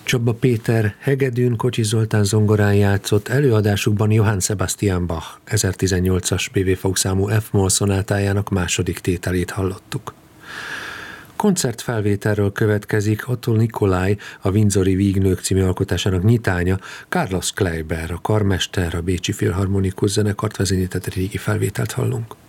Csaba Péter hegedűn, Kocsis Zoltán zongorán játszott, előadásukban Johann Sebastian Bach 1018-as BV fogszámú F-moll szonátájának második tételét hallottuk. Koncertfelvételről következik Otto Nikolai, a Windsori Vígnők című alkotásának nyitánya, Carlos Kleiber, a karmester, a Bécsi Filharmonikus Zenekart vezényített régi felvételt hallunk.